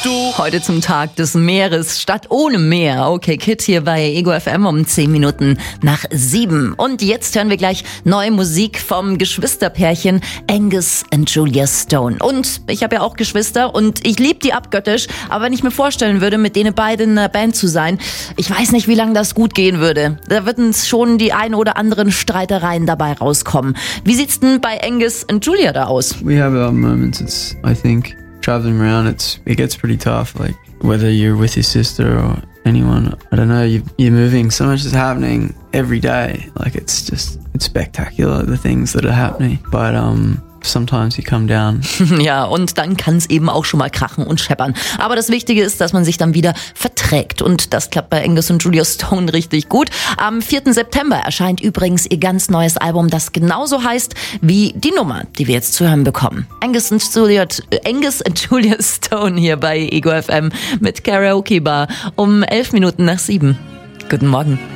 Heute zum Tag des Meeres, Stadt ohne Meer. Okay, Kid hier bei Ego FM um 10 Minuten nach 7. Und jetzt hören wir gleich neue Musik vom Geschwisterpärchen Angus und Julia Stone. Und ich habe ja auch Geschwister und ich liebe die abgöttisch. Aber wenn ich mir vorstellen würde, mit denen beiden in einer Band zu sein, ich weiß nicht, wie lange das gut gehen würde. Da würden schon die ein oder anderen Streitereien dabei rauskommen. Wie sieht's denn bei Angus und Julia da aus? We have our moments. It's, I think, traveling around, it gets pretty tough. Like whether you're with your sister or anyone, I don't know. You're moving. So much is happening every day. Like it's spectacular, the things that are happening. But sometimes you come down. Ja, und dann kann es eben auch schon mal krachen und scheppern. Aber das Wichtige ist, dass man sich dann wieder verträgt. Und das klappt bei Angus und Julia Stone richtig gut. Am 4. September erscheint übrigens ihr ganz neues Album, das genauso heißt wie die Nummer, die wir jetzt zu hören bekommen. Angus und Julia Stone hier bei Ego FM mit Karaoke Bar um 11 Minuten nach 7. Guten Morgen.